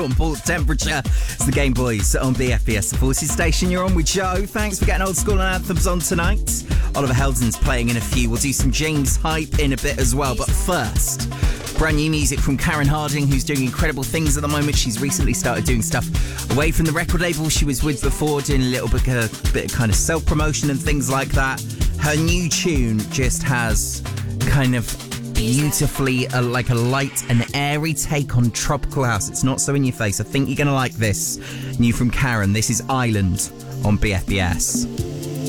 On port temperature, it's the Game Boys on BFBS, the Forces station. You're on with Joe. Thanks for getting old school and anthems on tonight. Oliver Heldens playing in a few. We'll do some James Hype in a bit as well. But first, brand new music from Karen Harding, who's doing incredible things at the moment. She's recently started doing stuff away from the record label she was with before, doing a little bit of kind of self-promotion and things like that. Her new tune just has kind of beautifully like a light and airy take on tropical house. It's not so in your face. I think you're going to like this. New from Karen. This is Island on BFBS.